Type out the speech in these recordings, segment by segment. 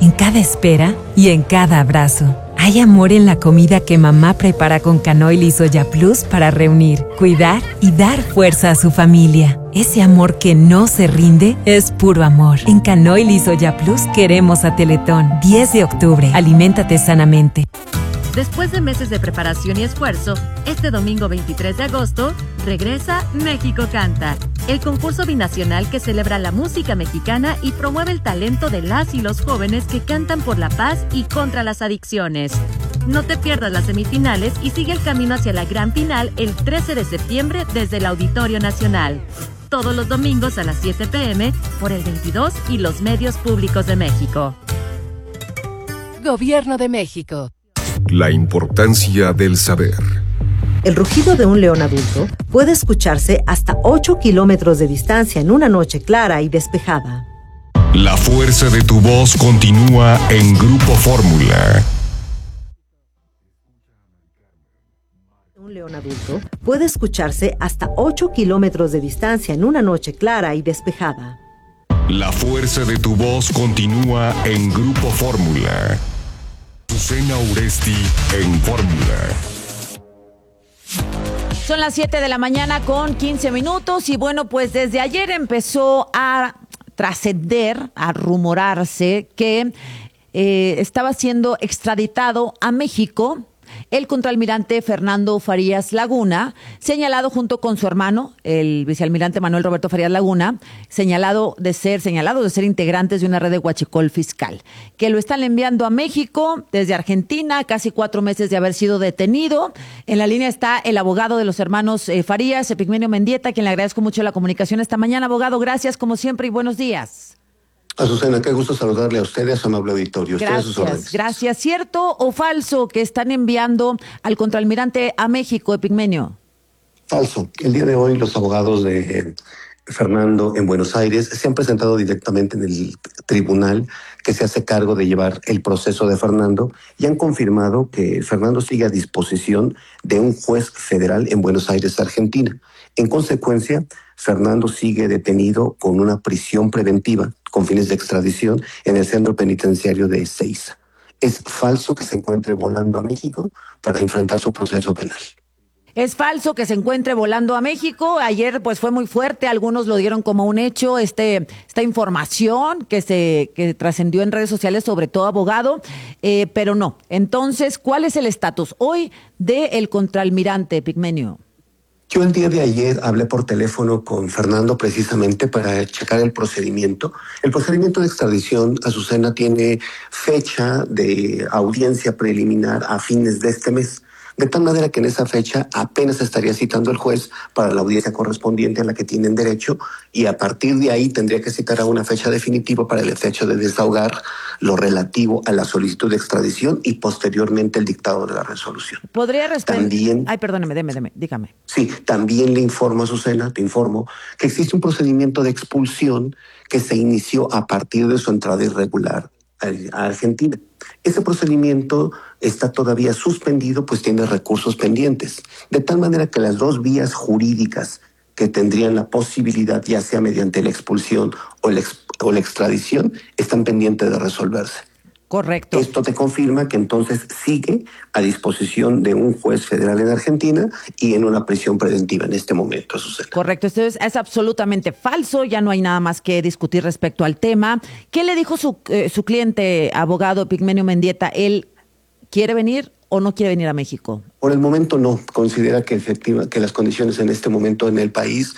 En cada espera y en cada abrazo. Hay amor en la comida que mamá prepara con Canoil y Soya Plus para reunir, cuidar y dar fuerza a su familia. Ese amor que no se rinde es puro amor. En Canoil y Soya Plus queremos a Teletón. 10 de octubre. Aliméntate sanamente. Después de meses de preparación y esfuerzo, este domingo 23 de agosto, regresa México Canta, el concurso binacional que celebra la música mexicana y promueve el talento de las y los jóvenes que cantan por la paz y contra las adicciones. No te pierdas las semifinales y sigue el camino hacia la gran final el 13 de septiembre desde el Auditorio Nacional. Todos los domingos a las 7 p.m. por el 22 y los medios públicos de México. Gobierno de México. La importancia del saber. El rugido de un león adulto puede escucharse hasta 8 kilómetros de distancia en una noche clara y despejada. La fuerza de tu voz continúa en Grupo Fórmula. Un león adulto puede escucharse hasta 8 kilómetros de distancia en una noche clara y despejada. La fuerza de tu voz continúa en Grupo Fórmula. Azucena Uresti en Fórmula. Son las 7 de la mañana con 15 minutos y bueno, pues desde ayer empezó a trascender, a rumorarse que estaba siendo extraditado a México el contraalmirante Fernando Farías Laguna, señalado junto con su hermano, el vicealmirante Manuel Roberto Farías Laguna, señalado de ser integrantes de una red de huachicol fiscal, que lo están enviando a México desde Argentina, casi 4 meses de haber sido detenido. En la línea está el abogado de los hermanos Farías, Epigmenio Mendieta, a quien le agradezco mucho la comunicación esta mañana. Abogado, gracias como siempre y buenos días. Azucena, qué gusto saludarle a usted y a su amable auditorio. Gracias. ¿Cierto o falso que están enviando al contraalmirante a México, Epigmenio? Falso. El día de hoy los abogados de Fernando en Buenos Aires se han presentado directamente en el tribunal que se hace cargo de llevar el proceso de Fernando y han confirmado que Fernando sigue a disposición de un juez federal en Buenos Aires, Argentina. En consecuencia, Fernando sigue detenido con una prisión preventiva con fines de extradición en el centro penitenciario de Ezeiza. Es falso que se encuentre volando a México para enfrentar su proceso penal. Es falso que se encuentre volando a México. Ayer pues fue muy fuerte, algunos lo dieron como un hecho, esta información que trascendió en redes sociales, sobre todo abogado, pero no. Entonces, ¿cuál es el estatus hoy del contraalmirante, Epigmenio? Yo el día de ayer hablé por teléfono con Fernando precisamente para checar el procedimiento. El procedimiento de extradición, Azucena, tiene fecha de audiencia preliminar a fines de este mes. De tal manera que en esa fecha apenas estaría citando el juez para la audiencia correspondiente a la que tienen derecho y a partir de ahí tendría que citar a una fecha definitiva para el efecto de desahogar lo relativo a la solicitud de extradición y posteriormente el dictado de la resolución. ¿Podría responder? También... Ay, perdóneme, dígame. Sí, también le informo, Azucena, te informo que existe un procedimiento de expulsión que se inició a partir de su entrada irregular a Argentina. Ese procedimiento está todavía suspendido, pues tiene recursos pendientes, de tal manera que las dos vías jurídicas que tendrían la posibilidad, ya sea mediante la expulsión o la extradición, están pendientes de resolverse. Correcto. Esto te confirma que entonces sigue a disposición de un juez federal en Argentina y en una prisión preventiva en este momento, Azucena. Correcto, esto es absolutamente falso, ya no hay nada más que discutir respecto al tema. ¿Qué le dijo su cliente, abogado Epigmenio Mendieta? ¿Él quiere venir o no quiere venir a México? Por el momento no, considera que las condiciones en este momento en el país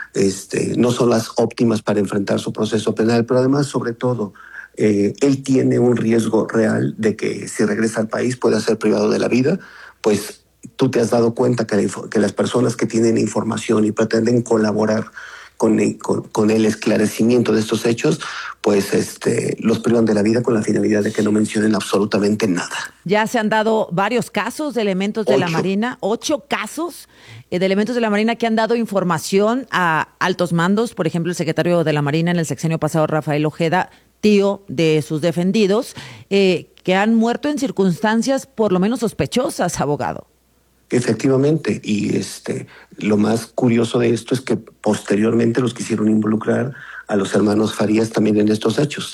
no son las óptimas para enfrentar su proceso penal, pero además, sobre todo, él tiene un riesgo real de que si regresa al país pueda ser privado de la vida, pues tú te has dado cuenta que las personas que tienen información y pretenden colaborar con el esclarecimiento de estos hechos, pues los privan de la vida con la finalidad de que no mencionen absolutamente nada. Ya se han dado varios casos de elementos de la Marina, 8 casos de elementos de la Marina que han dado información a altos mandos, por ejemplo, el secretario de la Marina en el sexenio pasado, Rafael Ojeda, tío de sus defendidos, que han muerto en circunstancias por lo menos sospechosas, abogado. Efectivamente, y lo más curioso de esto es que posteriormente los quisieron involucrar a los hermanos Farías también en estos hechos.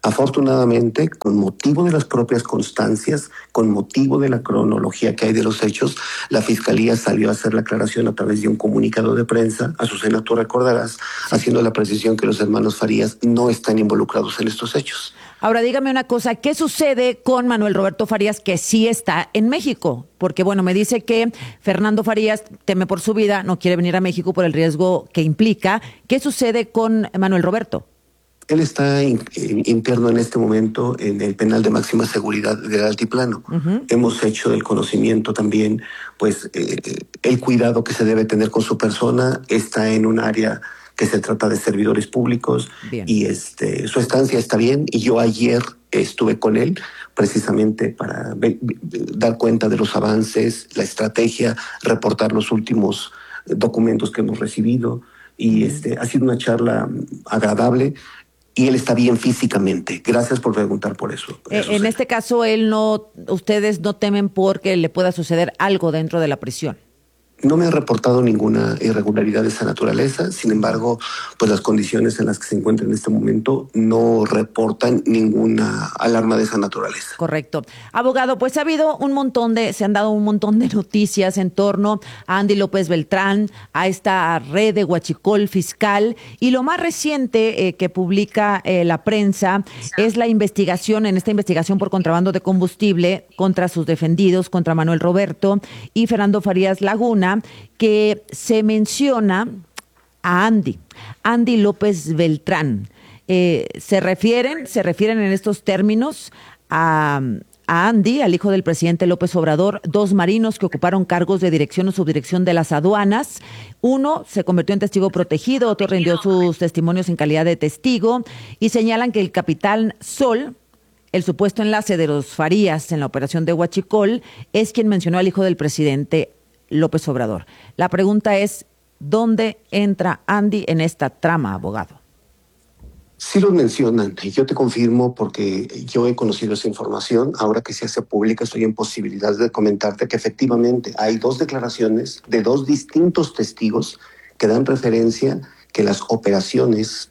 Afortunadamente, con motivo de las propias constancias, con motivo de la cronología que hay de los hechos, la Fiscalía salió a hacer la aclaración a través de un comunicado de prensa. Azucena, tú recordarás, haciendo la precisión que los hermanos Farías no están involucrados en estos hechos. Ahora dígame una cosa, ¿qué sucede con Manuel Roberto Farías, que sí está en México? Porque bueno, me dice que Fernando Farías teme por su vida, no quiere venir a México por el riesgo que implica. ¿Qué sucede con Manuel Roberto? Él está interno en este momento en el penal de máxima seguridad del Altiplano. Hemos hecho del conocimiento también, pues, el cuidado que se debe tener con su persona. Está en un área que se trata de servidores públicos. Bien. Y su estancia está bien. Y yo ayer estuve con él precisamente para dar cuenta de los avances, la estrategia, reportar los últimos documentos que hemos recibido. Y ha sido una charla agradable. Y él está bien físicamente. Gracias por preguntar por eso. En este caso, ustedes no temen porque le pueda suceder algo dentro de la prisión. No me han reportado ninguna irregularidad de esa naturaleza. Sin embargo, pues las condiciones en las que se encuentra en este momento no reportan ninguna alarma de esa naturaleza. Correcto. Abogado, pues se han dado un montón de noticias en torno a Andy López Beltrán, a esta red de huachicol fiscal, y lo más reciente que publica la prensa es la investigación por contrabando de combustible contra sus defendidos, contra Manuel Roberto y Fernando Farías Laguna, que se menciona a Andy López Beltrán. Se refieren en estos términos a Andy, al hijo del presidente López Obrador, dos marinos que ocuparon cargos de dirección o subdirección de las aduanas. Uno se convirtió en testigo protegido, otro rindió sus testimonios en calidad de testigo, y señalan que el capitán Sol, el supuesto enlace de los Farías en la operación de huachicol, es quien mencionó al hijo del presidente López Obrador. La pregunta es, ¿dónde entra Andy en esta trama, abogado? Sí los mencionan, y yo te confirmo porque yo he conocido esa información. Ahora que se hace pública, estoy en posibilidad de comentarte que efectivamente hay dos declaraciones de dos distintos testigos que dan referencia que las operaciones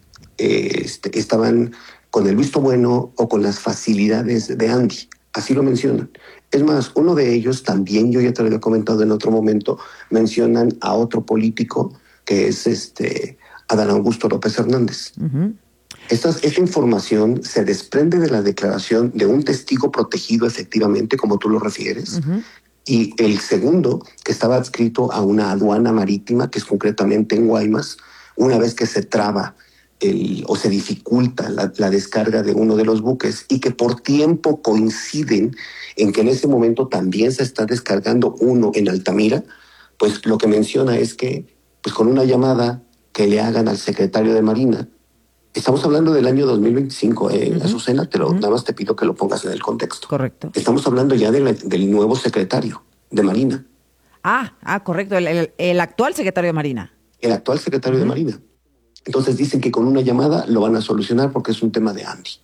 estaban con el visto bueno o con las facilidades de Andy. Así lo mencionan. Es más, uno de ellos también, yo ya te lo había comentado en otro momento, mencionan a otro político que es Adán Augusto López Hernández. Uh-huh. Esta información se desprende de la declaración de un testigo protegido, efectivamente, como tú lo refieres, uh-huh, y el segundo, que estaba adscrito a una aduana marítima, que es concretamente en Guaymas. Una vez que se traba o se dificulta la descarga de uno de los buques, y que por tiempo coinciden en que en ese momento también se está descargando uno en Altamira, pues lo que menciona es que, pues con una llamada que le hagan al secretario de Marina, estamos hablando del año 2025, uh-huh, Azucena, uh-huh, nada más te pido que lo pongas en el contexto. Correcto. Estamos hablando ya del nuevo secretario de Marina. Correcto, el actual secretario de Marina. El actual secretario, uh-huh, de Marina. Entonces dicen que con una llamada lo van a solucionar porque es un tema de Andy.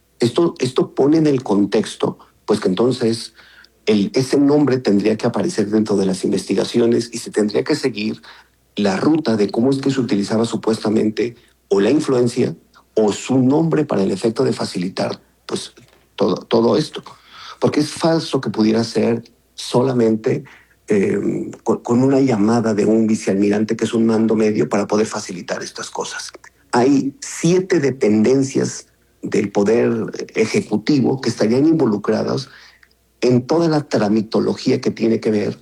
Esto pone en el contexto, pues que entonces ese nombre tendría que aparecer dentro de las investigaciones y se tendría que seguir la ruta de cómo es que se utilizaba supuestamente o la influencia o su nombre para el efecto de facilitar pues todo esto. Porque es falso que pudiera ser solamente con una llamada de un vicealmirante que es un mando medio para poder facilitar estas cosas. Hay 7 dependencias del Poder Ejecutivo que estarían involucradas en toda la tramitología que tiene que ver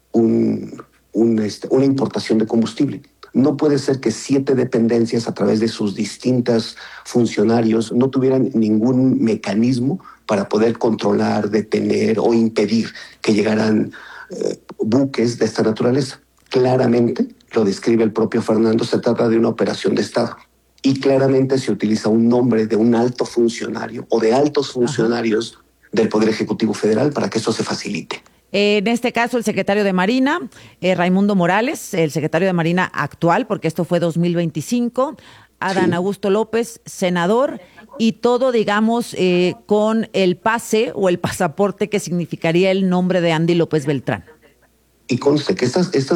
una importación de combustible. No puede ser que 7 dependencias a través de sus distintos funcionarios no tuvieran ningún mecanismo para poder controlar, detener o impedir que llegaran buques de esta naturaleza. Claramente, lo describe el propio Fernando, se trata de una operación de Estado. Y claramente se utiliza un nombre de un alto funcionario o de altos funcionarios, ajá, del Poder Ejecutivo Federal para que eso se facilite. En este caso, el secretario de Marina, Raimundo Morales, el secretario de Marina actual, porque esto fue 2025, Adán, sí, Augusto López, senador, y todo, digamos, con el pase o el pasaporte que significaría el nombre de Andy López Beltrán. Y conste que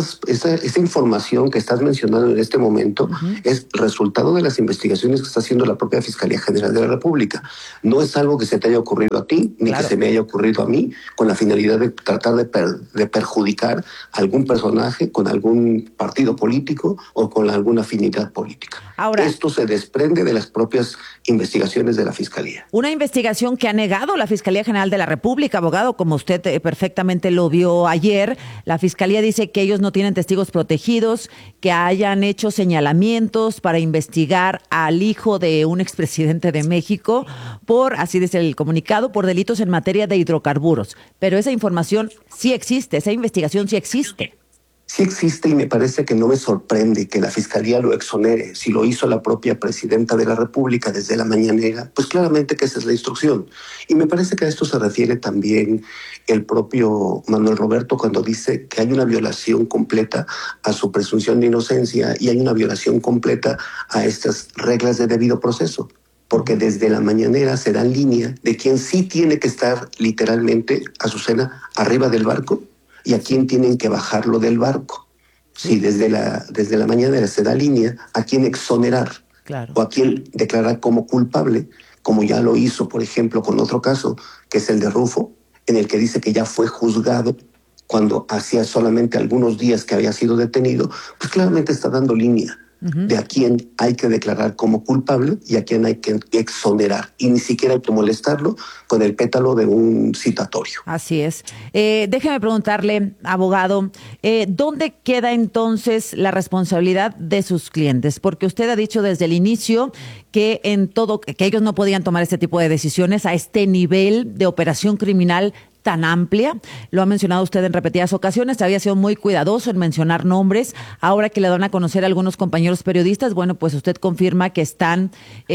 esta información que estás mencionando en este momento es resultado de las investigaciones que está haciendo la propia Fiscalía General de la República. No es algo que se te haya ocurrido a ti, ni que se me haya ocurrido a mí, con la finalidad de tratar de perjudicar a algún personaje con algún partido político o con alguna afinidad política. Ahora, esto se desprende de las propias investigaciones de la Fiscalía. Una investigación que ha negado la Fiscalía General de la República, abogado, como usted perfectamente lo vio ayer. La Fiscalía dice que ellos no tienen testigos protegidos, que hayan hecho señalamientos para investigar al hijo de un expresidente de México por, así dice el comunicado, por delitos en materia de hidrocarburos. Pero esa información sí existe, esa investigación sí existe. Sí existe y me parece que no me sorprende que la Fiscalía lo exonere. Si lo hizo la propia Presidenta de la República desde la mañanera, pues claramente que esa es la instrucción. Y me parece que a esto se refiere también el propio Manuel Roberto cuando dice que hay una violación completa a su presunción de inocencia y hay una violación completa a estas reglas de debido proceso. Porque desde la mañanera se da línea de quien sí tiene que estar literalmente, Azucena, arriba del barco, y a quién tienen que bajarlo del barco. Sí, desde la mañana se da línea a quién exonerar, claro, o a quién declarar como culpable, como ya lo hizo, por ejemplo, con otro caso, que es el de Rufo, en el que dice que ya fue juzgado cuando hacía solamente algunos días que había sido detenido, pues claramente está dando línea de a quién hay que declarar como culpable y a quién hay que exonerar. Y ni siquiera hay que molestarlo con el pétalo de un citatorio. Así es. Déjeme preguntarle, abogado, ¿dónde queda entonces la responsabilidad de sus clientes? Porque usted ha dicho desde el inicio que que ellos no podían tomar este tipo de decisiones a este nivel de operación criminal tan amplia. Lo ha mencionado usted en repetidas ocasiones, había sido muy cuidadoso en mencionar nombres. Ahora que le dan a conocer a algunos compañeros periodistas, bueno, pues usted confirma que están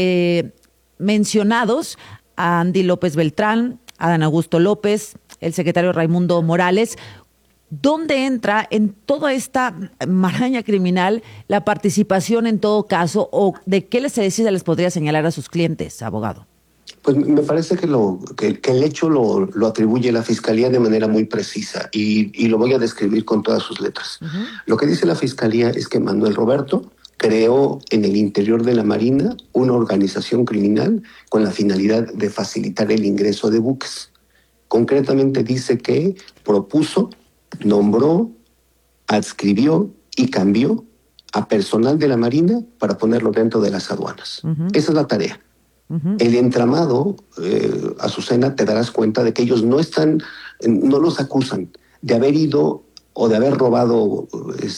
mencionados a Andy López Beltrán, a Adán Augusto López, el secretario Raimundo Morales. ¿Dónde entra en toda esta maraña criminal la participación en todo caso, o de qué se les podría señalar a sus clientes, abogado? Pues me parece que el hecho lo atribuye la Fiscalía de manera muy precisa y lo voy a describir con todas sus letras. Lo que dice la Fiscalía es que Manuel Roberto creó en el interior de la Marina una organización criminal con la finalidad de facilitar el ingreso de buques. Concretamente dice que propuso, nombró, adscribió y cambió a personal de la Marina para ponerlo dentro de las aduanas. Esa es la tarea. El entramado, Azucena, te darás cuenta de que ellos no los acusan de haber ido o de haber robado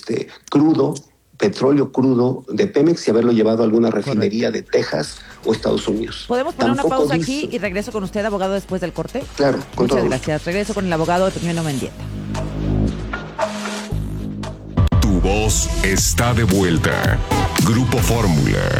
petróleo crudo de Pemex y haberlo llevado a alguna refinería de Texas o Estados Unidos. ¿Podemos poner una pausa aquí y regreso con usted, abogado, después del corte? Claro, con Muchas gracias. Regreso con el abogado Epimenio Mendieta. Tu voz está de vuelta. Grupo Fórmula.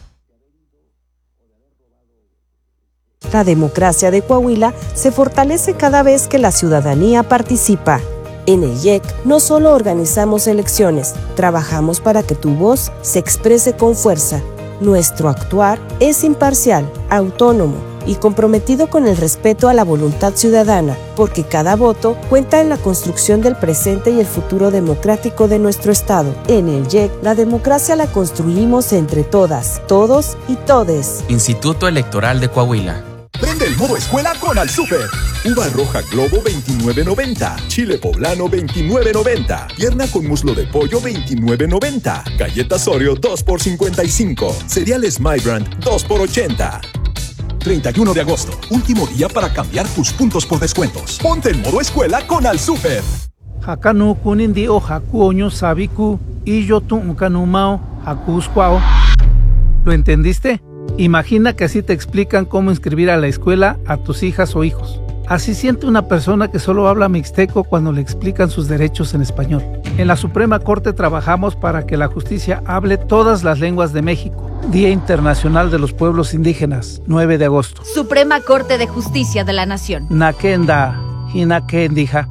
La democracia de Coahuila se fortalece cada vez que la ciudadanía participa. En el IEC no solo organizamos elecciones, trabajamos para que tu voz se exprese con fuerza. Nuestro actuar es imparcial, autónomo y comprometido con el respeto a la voluntad ciudadana, porque cada voto cuenta en la construcción del presente y el futuro democrático de nuestro Estado. En el IEC, la democracia la construimos entre todas, todos y todes. Instituto Electoral de Coahuila. Prende el modo escuela con Al Súper. Uva roja Globo 29.90, chile poblano 29.90, pierna con muslo de pollo 29.90, galletas Oreo 2 por 55, cereales My Brand 2 por 80. 31 de agosto, último día para cambiar tus puntos por descuentos. Ponte en modo escuela con Al Súper. Hakanu kunindi o hakuoño sabiku y yo tu ukanumao hakuskwao. ¿Lo entendiste? Imagina que así te explican cómo inscribir a la escuela a tus hijas o hijos. Así siente una persona que solo habla mixteco cuando le explican sus derechos en español. En la Suprema Corte trabajamos para que la justicia hable todas las lenguas de México. Día Internacional de los Pueblos Indígenas, 9 de agosto. Suprema Corte de Justicia de la Nación. Nakenda, hinakendija.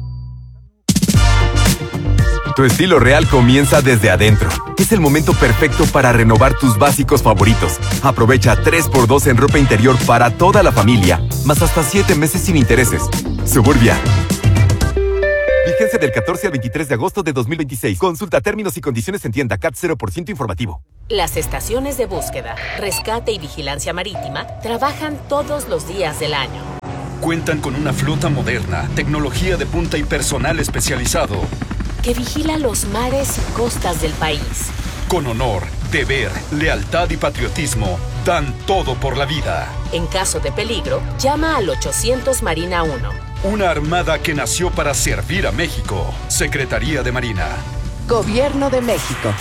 Tu estilo real comienza desde adentro. Es el momento perfecto para renovar tus básicos favoritos. Aprovecha 3x2 en ropa interior para toda la familia, más hasta 7 meses sin intereses. Suburbia. Vigencia Vigencia del 14 al 23 de agosto de 2026. Consulta términos y condiciones en tienda. CAT 0% informativo. Las estaciones de búsqueda, rescate y vigilancia marítima trabajan todos los días del año. Cuentan con una flota moderna, tecnología de punta y personal especializado que vigila los mares y costas del país. Con honor, deber, lealtad y patriotismo, dan todo por la vida. En caso de peligro, llama al 800 Marina 1. Una armada que nació para servir a México. Secretaría de Marina. Gobierno de México.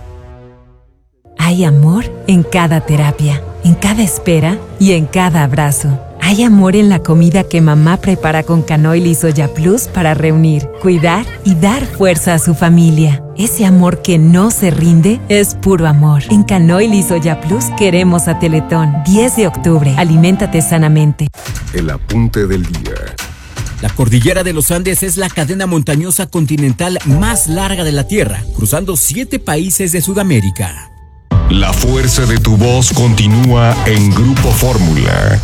Hay amor en cada terapia, en cada espera y en cada abrazo. Hay amor en la comida que mamá prepara con Canoil y Soya Plus para reunir, cuidar y dar fuerza a su familia. Ese amor que no se rinde es puro amor. En Canoil y Soya Plus queremos a Teletón. 10 de octubre. Aliméntate sanamente. El apunte del día. La cordillera de los Andes es la cadena montañosa continental más larga de la Tierra, cruzando 7 países de Sudamérica. La fuerza de tu voz continúa en Grupo Fórmula.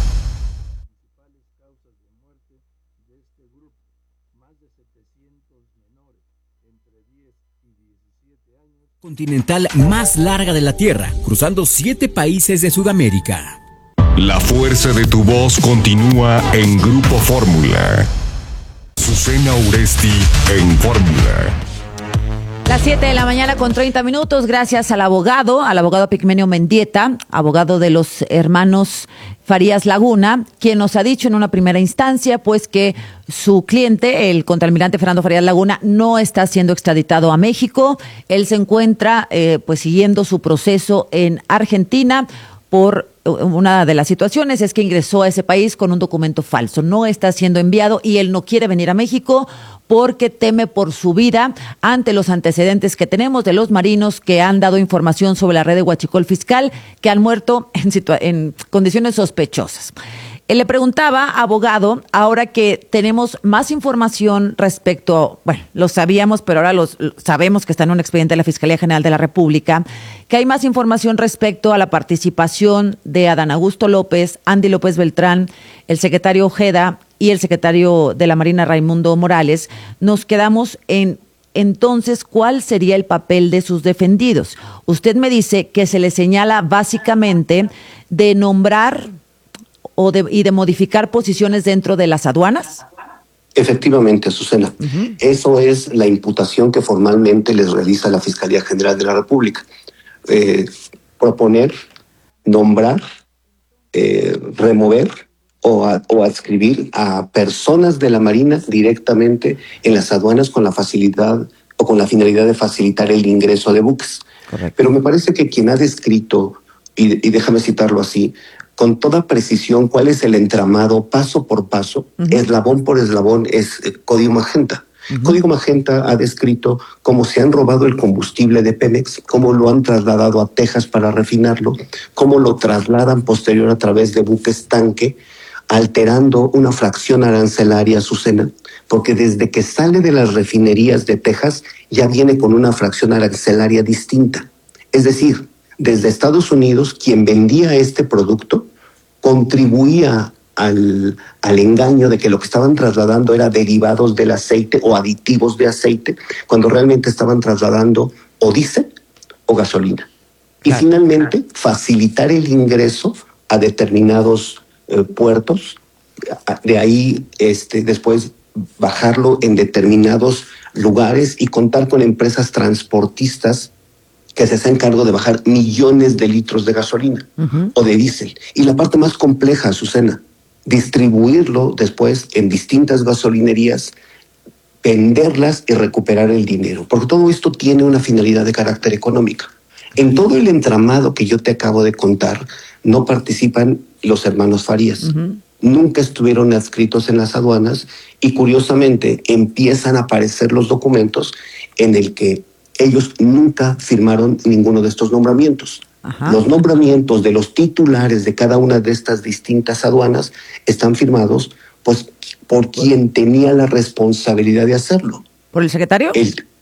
Continental más larga de la Tierra, cruzando 7 países de Sudamérica. La fuerza de tu voz continúa en Grupo Fórmula. Azucena Uresti en Fórmula. Las 7 de la mañana con 30 minutos, gracias al abogado Pigmenio Mendieta, abogado de los hermanos Farías Laguna, quien nos ha dicho en una primera instancia pues que su cliente, el contraalmirante Fernando Farías Laguna, no está siendo extraditado a México. Él se encuentra pues siguiendo su proceso en Argentina. Por una de las situaciones es que ingresó a ese país con un documento falso, no está siendo enviado y él no quiere venir a México porque teme por su vida ante los antecedentes que tenemos de los marinos que han dado información sobre la red de huachicol fiscal que han muerto en condiciones sospechosas. Él le preguntaba, abogado, ahora que tenemos más información respecto, bueno, lo sabíamos, pero ahora sabemos que está en un expediente de la Fiscalía General de la República, que hay más información respecto a la participación de Adán Augusto López, Andy López Beltrán, el secretario Ojeda y el secretario de la Marina Raimundo Morales. Nos quedamos en, entonces, ¿cuál sería el papel de sus defendidos? Usted me dice que se le señala básicamente de nombrar y de modificar posiciones dentro de las aduanas. Efectivamente, Azucena. Eso es la imputación que formalmente les realiza la Fiscalía General de la República. Proponer, nombrar, remover o adscribir a personas de la Marina directamente en las aduanas con la facilidad o con la finalidad de facilitar el ingreso de buques. Correcto. Pero me parece que quien ha descrito, y déjame citarlo así, con toda precisión cuál es el entramado paso por paso, eslabón por eslabón, es Código Magenta. Código Magenta ha descrito cómo se han robado el combustible de Pemex, cómo lo han trasladado a Texas para refinarlo, cómo lo trasladan posterior a través de buques tanque, alterando una fracción arancelaria, Azucena, porque desde que sale de las refinerías de Texas ya viene con una fracción arancelaria distinta. Es decir, desde Estados Unidos, quien vendía este producto contribuía al engaño de que lo que estaban trasladando era derivados del aceite o aditivos de aceite, cuando realmente estaban trasladando o diésel o gasolina. Y finalmente, facilitar el ingreso a determinados puertos, de ahí después bajarlo en determinados lugares y contar con empresas transportistas que se hacen cargo de bajar millones de litros de gasolina o de diésel. Y la parte más compleja, Azucena, distribuirlo después en distintas gasolinerías, venderlas y recuperar el dinero. Porque todo esto tiene una finalidad de carácter económico. En todo el entramado que yo te acabo de contar, no participan los hermanos Farías. Nunca estuvieron adscritos en las aduanas y curiosamente empiezan a aparecer los documentos en el que ellos nunca firmaron ninguno de estos nombramientos. Los nombramientos de los titulares de cada una de estas distintas aduanas están firmados pues por quien tenía la responsabilidad de hacerlo. ¿Por el secretario?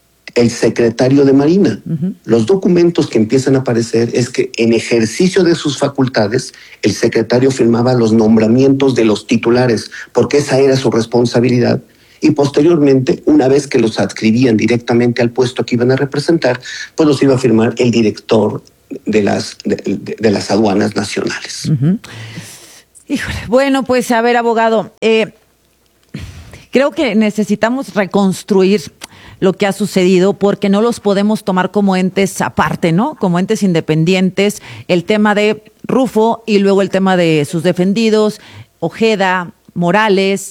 El secretario de Marina. Los documentos que empiezan a aparecer es que en ejercicio de sus facultades, el secretario firmaba los nombramientos de los titulares, porque esa era su responsabilidad, y posteriormente, una vez que los adscribían directamente al puesto que iban a representar, pues los iba a firmar el director de las aduanas nacionales. Uh-huh. Híjole, bueno, pues a ver, abogado, creo que necesitamos reconstruir lo que ha sucedido, porque no los podemos tomar como entes aparte, ¿no? Como entes independientes. El tema de Rufo y luego el tema de sus defendidos, Ojeda, Morales.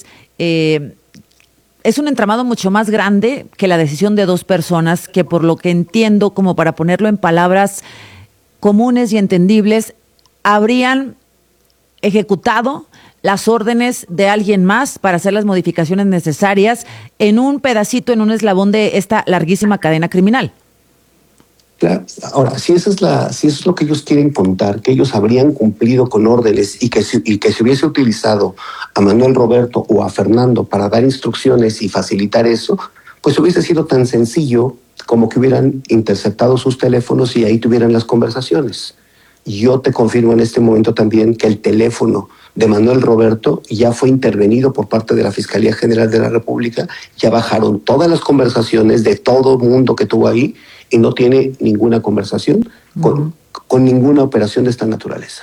Es un entramado mucho más grande que la decisión de dos personas que, por lo que entiendo, como para ponerlo en palabras comunes y entendibles, habrían ejecutado las órdenes de alguien más para hacer las modificaciones necesarias en un pedacito, en un eslabón de esta larguísima cadena criminal. Claro. Ahora, si eso es lo que ellos quieren contar, que ellos habrían cumplido con órdenes y que se hubiese utilizado a Manuel Roberto o a Fernando para dar instrucciones y facilitar eso, pues hubiese sido tan sencillo como que hubieran interceptado sus teléfonos y ahí tuvieran las conversaciones. Yo te confirmo en este momento también que el teléfono de Manuel Roberto ya fue intervenido por parte de la Fiscalía General de la República, ya bajaron todas las conversaciones de todo el mundo que tuvo ahí y no tiene ninguna conversación con ninguna operación de esta naturaleza.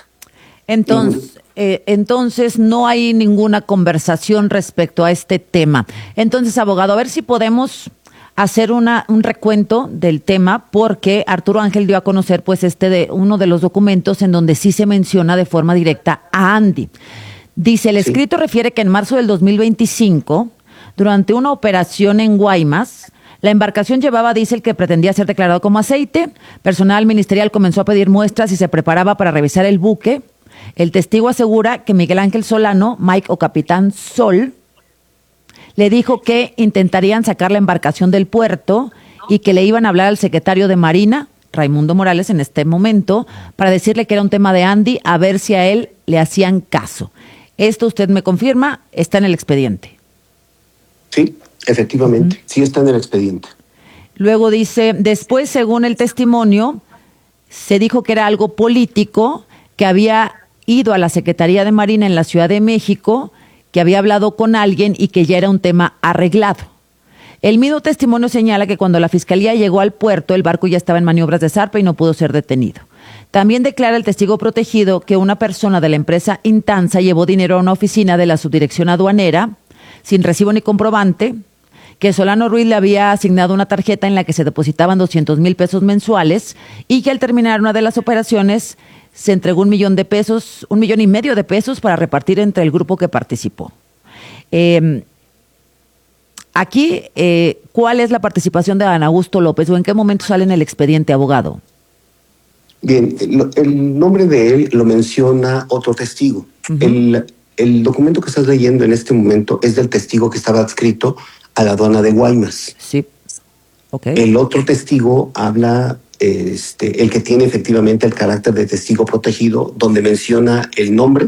Entonces no hay ninguna conversación respecto a este tema. Entonces, abogado, a ver si podemos hacer un recuento del tema, porque Arturo Ángel dio a conocer pues uno de los documentos en donde sí se menciona de forma directa a Andy. Dice, el escrito refiere que en marzo del 2025, durante una operación en Guaymas, la embarcación llevaba diésel que pretendía ser declarado como aceite. Personal ministerial comenzó a pedir muestras y se preparaba para revisar el buque. El testigo asegura que Miguel Ángel Solano, Mike o Capitán Sol, le dijo que intentarían sacar la embarcación del puerto y que le iban a hablar al secretario de Marina, Raimundo Morales, en este momento, para decirle que era un tema de Andy, a ver si a él le hacían caso. Esto usted me confirma, está en el expediente. Sí, efectivamente, sí está en el expediente. Luego dice, después, según el testimonio, se dijo que era algo político, que había ido a la Secretaría de Marina en la Ciudad de México, que había hablado con alguien y que ya era un tema arreglado. El mismo testimonio señala que cuando la fiscalía llegó al puerto, el barco ya estaba en maniobras de zarpa y no pudo ser detenido. También declara el testigo protegido que una persona de la empresa Intanza llevó dinero a una oficina de la subdirección aduanera, sin recibo ni comprobante, que Solano Ruiz le había asignado una tarjeta en la que se depositaban 200,000 pesos mensuales y que al terminar una de las operaciones se entregó $1.5 million de pesos para repartir entre el grupo que participó. Aquí, ¿cuál es la participación de Adán Augusto López o en qué momento sale en el expediente, abogado? Bien, el nombre de él lo menciona otro testigo. Uh-huh. El documento que estás leyendo en este momento es del testigo que estaba adscrito a la aduana de Guaymas. Sí. Okay. El otro testigo habla, el que tiene efectivamente el carácter de testigo protegido, donde menciona el nombre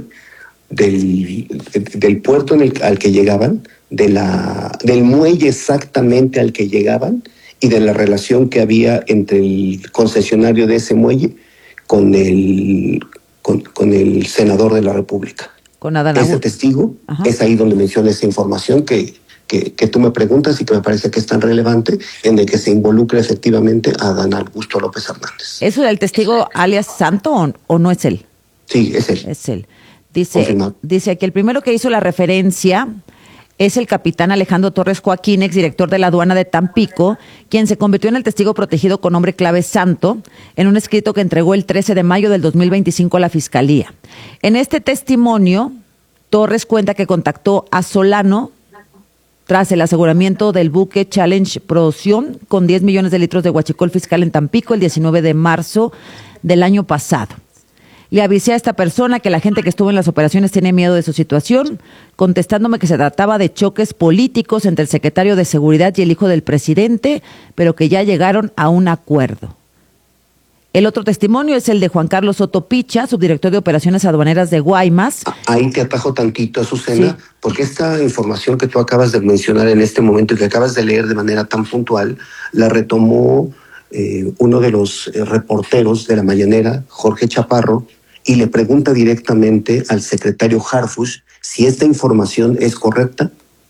del puerto al que llegaban, del muelle exactamente al que llegaban y de la relación que había entre el concesionario de ese muelle con el senador de la República. Con Adán Ese testigo, ajá, es ahí donde menciona esa información que tú me preguntas y que me parece que es tan relevante, en el que se involucra efectivamente a Adán Augusto López Hernández. ¿Eso del testigo alias Santo o no es él? Sí, es él. Es él. Dice aquí, el primero que hizo la referencia es el capitán Alejandro Torres Joaquín, exdirector de la aduana de Tampico, quien se convirtió en el testigo protegido con nombre clave Santo, en un escrito que entregó el 13 de mayo del 2025 a la Fiscalía. En este testimonio, Torres cuenta que contactó a Solano tras el aseguramiento del buque Challenge Proción con 10 millones de litros de huachicol fiscal en Tampico el 19 de marzo del año pasado. Le avisé a esta persona que la gente que estuvo en las operaciones tiene miedo de su situación, contestándome que se trataba de choques políticos entre el secretario de Seguridad y el hijo del presidente, pero que ya llegaron a un acuerdo. El otro testimonio es el de Juan Carlos Soto Picha, subdirector de Operaciones Aduaneras de Guaymas. Ahí te atajo tantito, Azucena, sí, porque esta información que tú acabas de mencionar en este momento y que acabas de leer de manera tan puntual, la retomó uno de los reporteros de La Mañanera, Jorge Chaparro, y le pregunta directamente al secretario Harfuch si esta información es correcta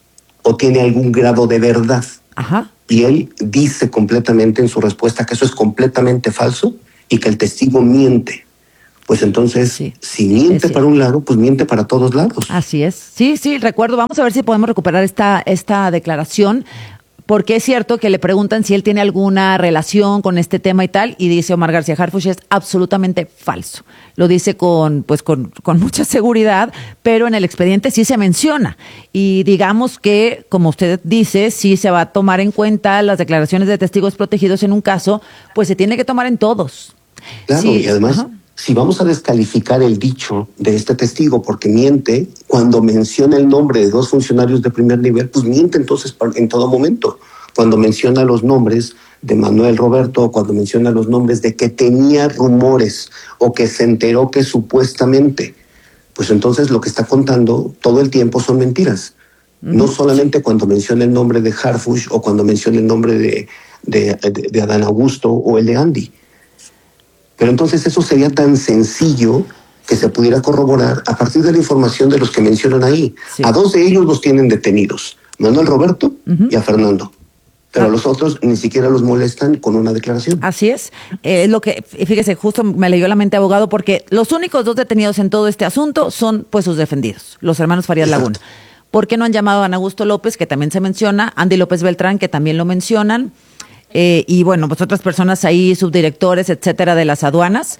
o tiene algún grado de verdad. Ajá. Y él dice completamente en su respuesta que eso es completamente falso y que el testigo miente. Pues entonces, si miente para un lado, pues miente para todos lados. Así es. Sí, recuerdo. Vamos a ver si podemos recuperar esta declaración, porque es cierto que le preguntan si él tiene alguna relación con este tema y tal, y dice Omar García Harfuch, es absolutamente falso. Lo dice con mucha seguridad, pero en el expediente sí se menciona. Y digamos que, como usted dice, sí se va a tomar en cuenta las declaraciones de testigos protegidos en un caso, pues se tiene que tomar en todos. Claro, sí, y además, si vamos a descalificar el dicho de este testigo porque miente, cuando menciona el nombre de 2 funcionarios de primer nivel, pues miente entonces en todo momento. Cuando menciona los nombres de Manuel Roberto, cuando menciona los nombres de que tenía rumores o que se enteró que supuestamente, pues entonces lo que está contando todo el tiempo son mentiras. No solamente cuando menciona el nombre de Harfuch o cuando menciona el nombre de Adán Augusto o el de Andy. Pero entonces eso sería tan sencillo que se pudiera corroborar a partir de la información de los que mencionan ahí. Sí. A 2 de ellos los tienen detenidos, Manuel Roberto y a Fernando. Pero a los otros ni siquiera los molestan con una declaración. Así es. Es lo que, fíjese, justo me leyó la mente, abogado, porque los únicos 2 detenidos en todo este asunto son pues sus defendidos, los hermanos Farías Laguna. ¿Por qué no han llamado a Adán Augusto López, que también se menciona, Andy López Beltrán, que también lo mencionan? Y bueno, pues otras personas ahí, subdirectores, etcétera, de las aduanas,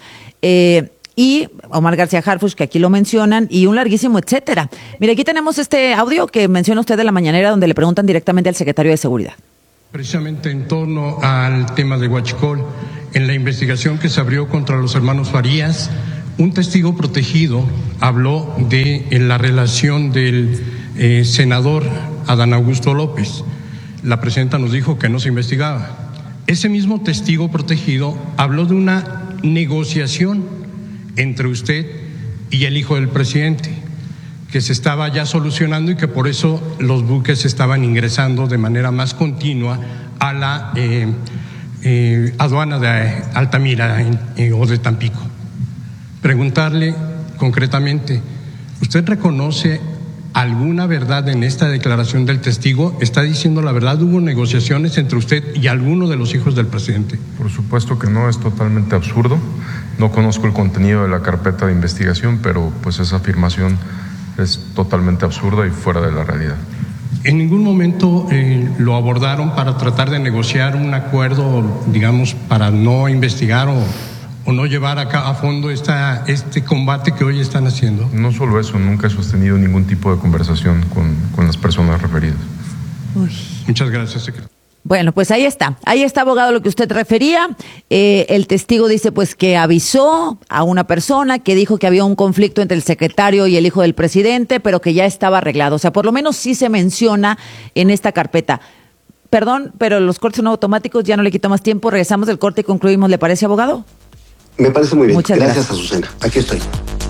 y Omar García Harfuch, que aquí lo mencionan, y un larguísimo etcétera. Mire, aquí tenemos este audio que menciona usted de la mañanera, donde le preguntan directamente al secretario de Seguridad. Precisamente en torno al tema de Huachicol, en la investigación que se abrió contra los hermanos Farías, un testigo protegido habló de la relación del senador Adán Augusto López. La presidenta nos dijo que no se investigaba. Ese mismo testigo protegido habló de una negociación entre usted y el hijo del presidente, que se estaba ya solucionando y que por eso los buques estaban ingresando de manera más continua a la aduana de Altamira o de Tampico. Preguntarle concretamente, ¿usted reconoce alguna verdad en esta declaración del testigo? ¿Está diciendo la verdad? ¿Hubo negociaciones entre usted y alguno de los hijos del presidente? Por supuesto que no, es totalmente absurdo. No conozco el contenido de la carpeta de investigación, pero pues esa afirmación es totalmente absurda y fuera de la realidad. ¿En ningún momento lo abordaron para tratar de negociar un acuerdo, digamos, para no investigar o no llevar a fondo este combate que hoy están haciendo? No solo eso, nunca he sostenido ningún tipo de conversación con las personas referidas. Uy. Muchas gracias, secretario. Bueno, pues ahí está, abogado, lo que usted refería. El testigo dice pues que avisó a una persona que dijo que había un conflicto entre el secretario y el hijo del presidente, pero que ya estaba arreglado. O sea, por lo menos sí se menciona en esta carpeta. Perdón, pero los cortes son automáticos, ya no le quito más tiempo. Regresamos del corte y concluimos. ¿Le parece, abogado? Me parece muy bien. Muchas gracias, Azucena. Aquí estoy.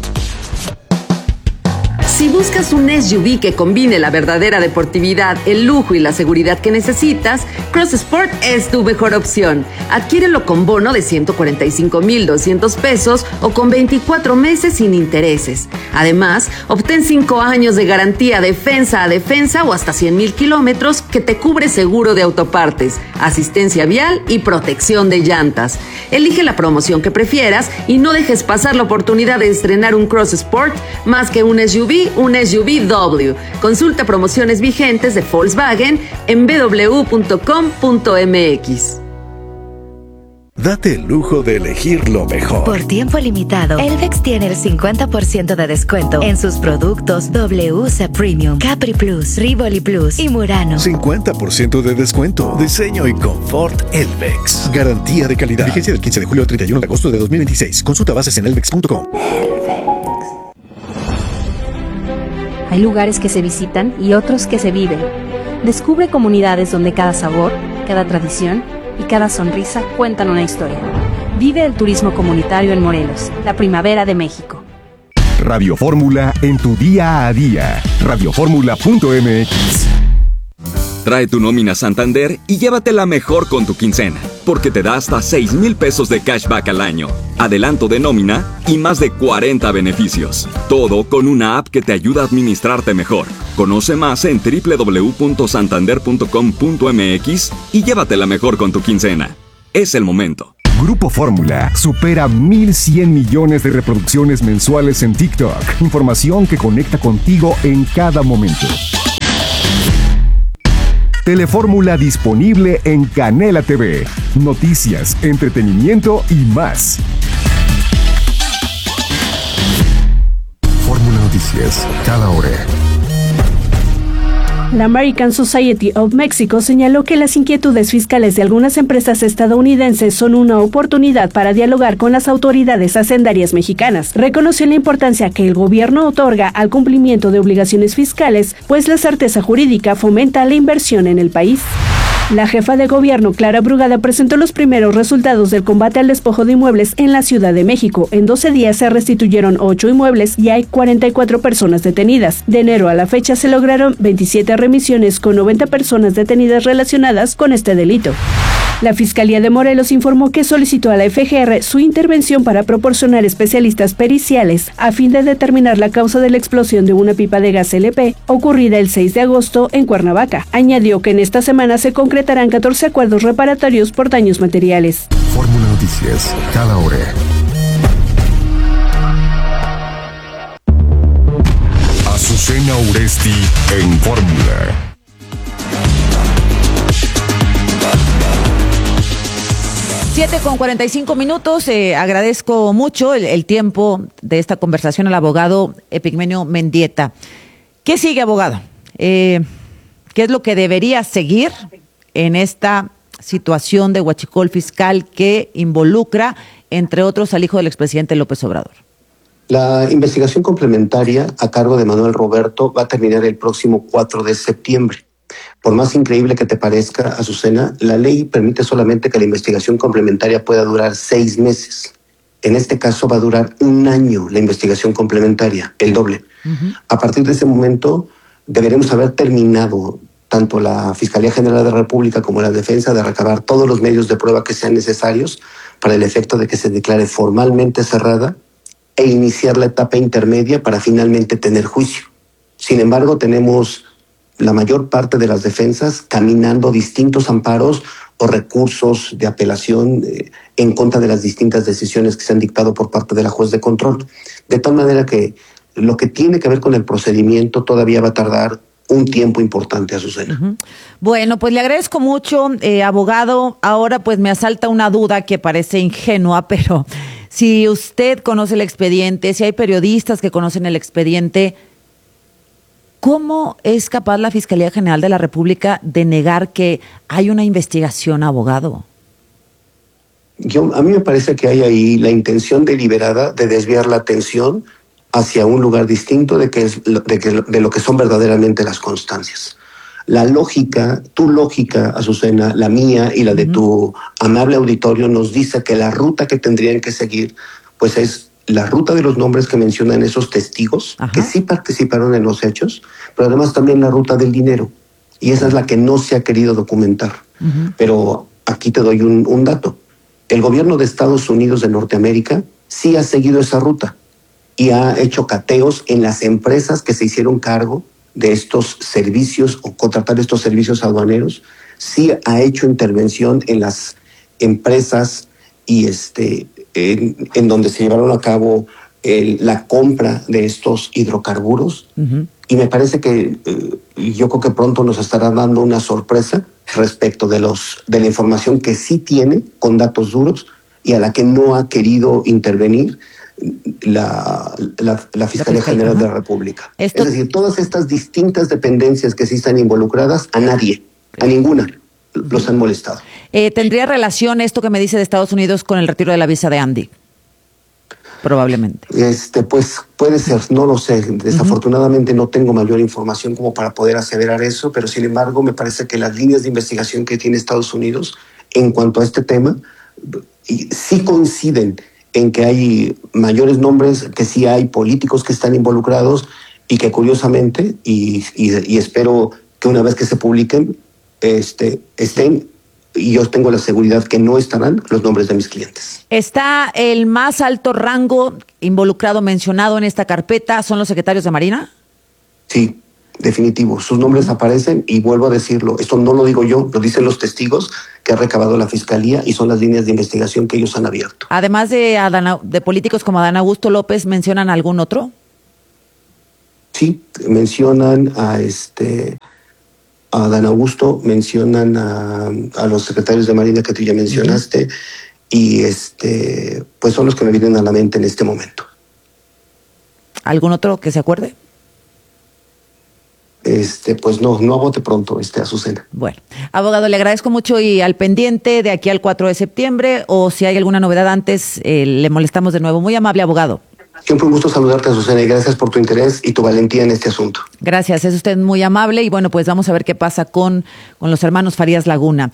Si buscas un SUV que combine la verdadera deportividad, el lujo y la seguridad que necesitas, Cross Sport es tu mejor opción. Adquiérelo con bono de 145,200 pesos o con 24 meses sin intereses. Además, obtén 5 años de garantía defensa a defensa o hasta 100,000 kilómetros que te cubre seguro de autopartes, asistencia vial y protección de llantas. Elige la promoción que prefieras y no dejes pasar la oportunidad de estrenar un Cross Sport más que un SUV, un SUV W. Consulta promociones vigentes de Volkswagen en www.com.mx. Date el lujo de elegir lo mejor. Por tiempo limitado, Elvex tiene el 50% de descuento en sus productos WC Premium, Capri Plus, Rivoli Plus y Murano. 50% de descuento. Diseño y confort Elvex. Garantía de calidad. Vigencia del 15 de julio al 31 de agosto de 2026. Consulta bases en elvex.com. Hay lugares que se visitan y otros que se viven. Descubre comunidades donde cada sabor, cada tradición y cada sonrisa cuentan una historia. Vive el turismo comunitario en Morelos, la primavera de México. Radio Fórmula en tu día a día. Radioformula.mx. Trae tu nómina Santander y llévatela mejor con tu quincena, porque te da hasta 6,000 pesos de cashback al año, adelanto de nómina y más de 40 beneficios. Todo con una app que te ayuda a administrarte mejor. Conoce más en www.santander.com.mx y llévatela mejor con tu quincena. Es el momento. Grupo Fórmula supera 1,100 millones de reproducciones mensuales en TikTok. Información que conecta contigo en cada momento. Telefórmula disponible en Canela TV. Noticias, entretenimiento y más. Fórmula Noticias, cada hora. La American Society of Mexico señaló que las inquietudes fiscales de algunas empresas estadounidenses son una oportunidad para dialogar con las autoridades hacendarias mexicanas. Reconoció la importancia que el gobierno otorga al cumplimiento de obligaciones fiscales, pues la certeza jurídica fomenta la inversión en el país. La jefa de gobierno, Clara Brugada, presentó los primeros resultados del combate al despojo de inmuebles en la Ciudad de México. En 12 días se restituyeron 8 inmuebles y hay 44 personas detenidas. De enero a la fecha se lograron 27 remisiones con 90 personas detenidas relacionadas con este delito. La Fiscalía de Morelos informó que solicitó a la FGR su intervención para proporcionar especialistas periciales a fin de determinar la causa de la explosión de una pipa de gas LP ocurrida el 6 de agosto en Cuernavaca. Añadió que en esta semana se concretarán 14 acuerdos reparatorios por daños materiales. Fórmula Noticias, cada hora. Azucena Uresti en Fórmula. 7:45. Agradezco mucho el tiempo de esta conversación al abogado Epigmenio Mendieta. ¿Qué sigue, abogado? ¿Qué es lo que debería seguir en esta situación de huachicol fiscal que involucra, entre otros, al hijo del expresidente López Obrador? La investigación complementaria a cargo de Manuel Roberto va a terminar el próximo 4 de septiembre. Por más increíble que te parezca, Azucena, la ley permite solamente que la investigación complementaria pueda durar 6 meses. En este caso va a durar 1 año la investigación complementaria, el doble. A partir de ese momento deberemos haber terminado tanto la Fiscalía General de la República como la defensa de recabar todos los medios de prueba que sean necesarios para el efecto de que se declare formalmente cerrada e iniciar la etapa intermedia para finalmente tener juicio. Sin embargo, tenemos la mayor parte de las defensas caminando distintos amparos o recursos de apelación en contra de las distintas decisiones que se han dictado por parte de la juez de control. De tal manera que lo que tiene que ver con el procedimiento todavía va a tardar un tiempo importante, Azucena. Bueno, pues le agradezco mucho, abogado. Ahora pues me asalta una duda que parece ingenua, pero si usted conoce el expediente, si hay periodistas que conocen el expediente, ¿cómo es capaz la Fiscalía General de la República de negar que hay una investigación, abogado? A mí me parece que hay ahí la intención deliberada de desviar la atención hacia un lugar distinto de lo que son verdaderamente las constancias. La lógica, tu lógica, Azucena, la mía y la de tu amable auditorio nos dice que la ruta que tendrían que seguir pues es la ruta de los nombres que mencionan esos testigos, que sí participaron en los hechos, pero además también la ruta del dinero. Y esa es la que no se ha querido documentar. Pero aquí te doy un dato. El gobierno de Estados Unidos de Norteamérica sí ha seguido esa ruta y ha hecho cateos en las empresas que se hicieron cargo de estos servicios o contratar estos servicios aduaneros. Sí ha hecho intervención en las empresas y en donde se llevaron a cabo la compra de estos hidrocarburos. Y me parece que yo creo que pronto nos estará dando una sorpresa respecto de la información que sí tiene con datos duros y a la que no ha querido intervenir la Fiscalía General de la República. Es decir, todas estas distintas dependencias que sí están involucradas, a ninguna los han molestado. ¿Tendría relación esto que me dice de Estados Unidos con el retiro de la visa de Andy? Probablemente. Pues puede ser, no lo sé. Desafortunadamente no tengo mayor información como para poder aseverar eso, pero sin embargo me parece que las líneas de investigación que tiene Estados Unidos en cuanto a este tema sí coinciden en que hay mayores nombres, que sí hay políticos que están involucrados y que curiosamente, y espero que una vez que se publiquen, estén, y yo tengo la seguridad que no estarán los nombres de mis clientes. ¿Está el más alto rango involucrado, mencionado en esta carpeta, son los secretarios de Marina? Sí, definitivo. Sus nombres aparecen y vuelvo a decirlo, esto no lo digo yo, lo dicen los testigos que ha recabado la Fiscalía y son las líneas de investigación que ellos han abierto. Además de políticos como Adán Augusto López, ¿mencionan algún otro? Sí, mencionan a Adán Augusto, mencionan a los secretarios de Marina que tú ya mencionaste, y pues son los que me vienen a la mente en este momento. ¿Algún otro que se acuerde? Pues no a bote pronto, Azucena. Bueno, abogado, le agradezco mucho y al pendiente de aquí al 4 de septiembre, o si hay alguna novedad antes, le molestamos de nuevo. Muy amable, abogado. Siempre un gusto saludarte, Azucena, y gracias por tu interés y tu valentía en este asunto. Gracias, es usted muy amable y bueno, pues vamos a ver qué pasa con los hermanos Farías Laguna.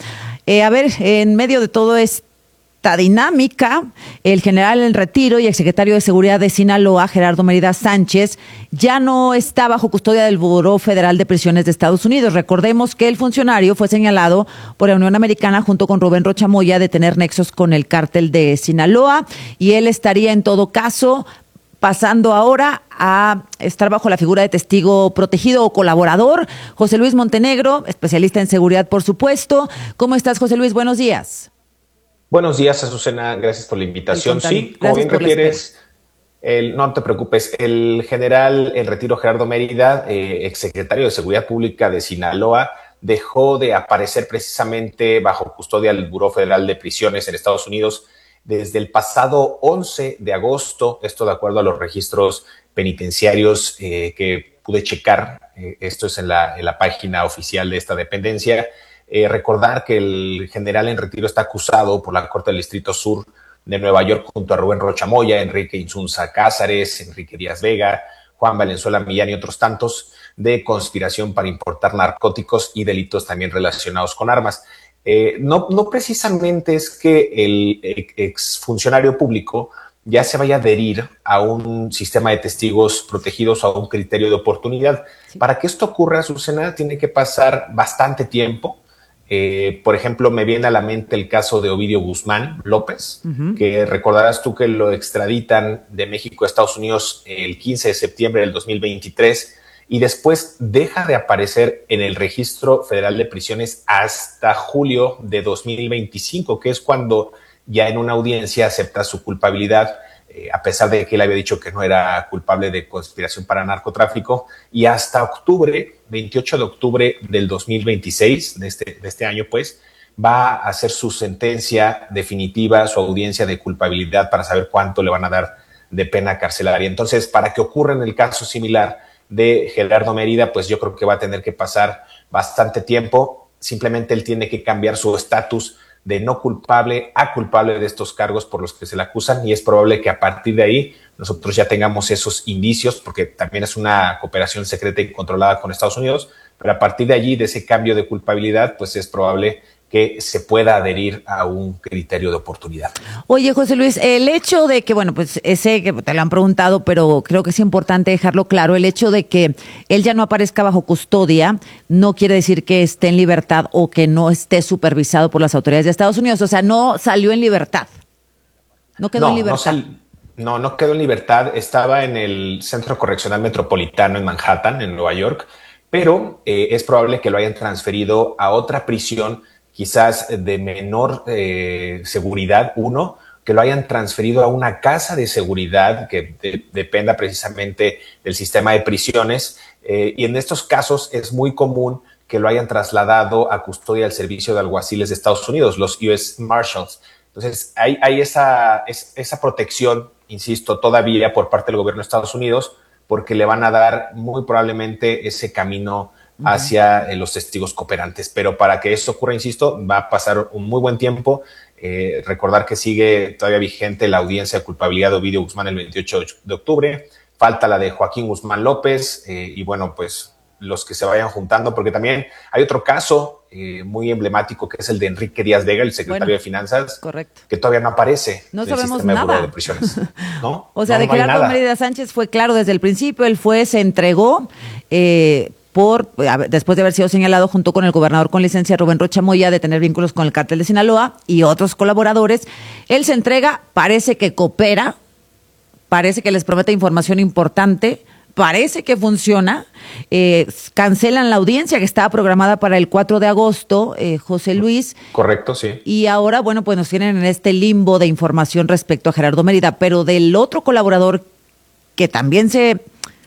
En medio de todo esta dinámica, el general en retiro y exsecretario de Seguridad de Sinaloa, Gerardo Mérida Sánchez, ya no está bajo custodia del Buró Federal de Prisiones de Estados Unidos. Recordemos que el funcionario fue señalado por la Unión Americana junto con Rubén Rocha Moya de tener nexos con el cártel de Sinaloa, y él estaría en todo caso pasando ahora a estar bajo la figura de testigo protegido o colaborador. José Luis Montenegro, especialista en seguridad, por supuesto. ¿Cómo estás, José Luis? Buenos días. Buenos días, Azucena. Gracias por la invitación. Sí, como bien refieres, no te preocupes, el general en retiro Gerardo Mérida, exsecretario de Seguridad Pública de Sinaloa, dejó de aparecer precisamente bajo custodia del Buró Federal de Prisiones en Estados Unidos desde el pasado 11 de agosto, esto de acuerdo a los registros penitenciarios que pude checar. Esto es en la página oficial de esta dependencia. Recordar que el general en retiro está acusado por la Corte del Distrito Sur de Nueva York junto a Rubén Rocha Moya, Enrique Insunza Cázares, Enrique Díaz Vega, Juan Valenzuela Millán y otros tantos, de conspiración para importar narcóticos y delitos también relacionados con armas. No precisamente es que el exfuncionario público ya se vaya a adherir a un sistema de testigos protegidos o a un criterio de oportunidad. Sí. Para que esto ocurra, Azucena, tiene que pasar bastante tiempo. Por ejemplo, me viene a la mente el caso de Ovidio Guzmán López, que recordarás tú que lo extraditan de México a Estados Unidos el 15 de septiembre del 2023 y después deja de aparecer en el Registro Federal de Prisiones hasta julio de 2025, que es cuando ya en una audiencia acepta su culpabilidad, a pesar de que él había dicho que no era culpable de conspiración para narcotráfico, y hasta octubre, 28 de octubre del 2026, de este año, pues, va a hacer su sentencia definitiva, su audiencia de culpabilidad para saber cuánto le van a dar de pena carcelaria. Entonces, para que ocurra en el caso similar de Gerardo Mérida, pues yo creo que va a tener que pasar bastante tiempo. Simplemente él tiene que cambiar su estatus de no culpable a culpable de estos cargos por los que se le acusan, y es probable que a partir de ahí nosotros ya tengamos esos indicios, porque también es una cooperación secreta y controlada con Estados Unidos, pero a partir de allí, de ese cambio de culpabilidad, pues es probable que se pueda adherir a un criterio de oportunidad. Oye, José Luis, el hecho de que, bueno, pues sé que te lo han preguntado, pero creo que es importante dejarlo claro, el hecho de que él ya no aparezca bajo custodia no quiere decir que esté en libertad o que no esté supervisado por las autoridades de Estados Unidos. O sea, no salió en libertad. No quedó en libertad. No quedó en libertad. Estaba en el Centro Correccional Metropolitano en Manhattan, en Nueva York, pero es probable que lo hayan transferido a otra prisión, quizás de menor seguridad, que lo hayan transferido a una casa de seguridad que dependa precisamente del sistema de prisiones, y en estos casos es muy común que lo hayan trasladado a custodia del Servicio de Alguaciles de Estados Unidos, los US Marshals. Entonces hay esa protección, insisto, todavía por parte del gobierno de Estados Unidos, porque le van a dar muy probablemente ese camino hacia los testigos cooperantes. Pero para que eso ocurra, insisto, va a pasar un muy buen tiempo. Recordar que sigue todavía vigente la audiencia de culpabilidad de Ovidio Guzmán el 28 de octubre. Falta la de Joaquín Guzmán López y bueno, pues los que se vayan juntando, porque también hay otro caso muy emblemático que es el de Enrique Díaz Vega, el secretario de Finanzas, correcto, que todavía no aparece. No en sabemos el sistema nada. De prisiones, ¿no? O sea, no, de Gerardo Mérida Sánchez fue claro desde el principio, él se entregó después de haber sido señalado junto con el gobernador con licencia Rubén Rocha Moya de tener vínculos con el cártel de Sinaloa y otros colaboradores. Él se entrega, parece que coopera, parece que les promete información importante, parece que funciona. Cancelan la audiencia que estaba programada para el 4 de agosto, José Luis. Correcto, sí. Y ahora, bueno, pues nos tienen en este limbo de información respecto a Gerardo Mérida, pero del otro colaborador que también se